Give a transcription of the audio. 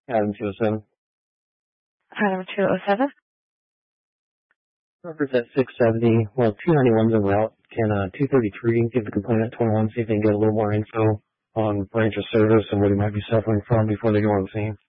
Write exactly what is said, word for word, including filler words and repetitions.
Adam two oh seven. Adam two oh seven. Reference at six seventy. Well, two ninety-one's en route. Can uh, two thirty-three give the complainant twenty-one, see if they can get a little more info on branch of service and what he might be suffering from before they go on the scene?